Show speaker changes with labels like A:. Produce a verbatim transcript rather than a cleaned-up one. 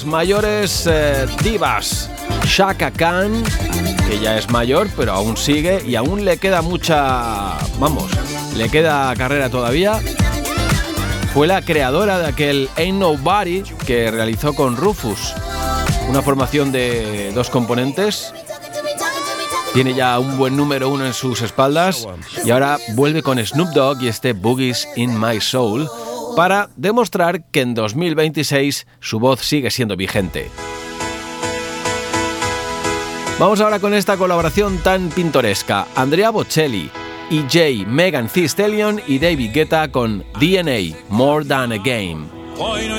A: Mayores eh, divas. Chaka Khan, que ya es mayor, pero aún sigue y aún le queda mucha... Vamos, le queda carrera todavía. Fue la creadora de aquel Ain't Nobody que realizó con Rufus, una formación de dos componentes. Tiene ya un buen número uno en sus espaldas y ahora vuelve con Snoop Dogg y este Boogies in My Soul para demostrar que en dos mil veintiséis su voz sigue siendo vigente. Vamos ahora con esta colaboración tan pintoresca. Andrea Bocelli, E J, Megan Thee Stallion y David Guetta con D N A, More Than a Game.
B: Poi noi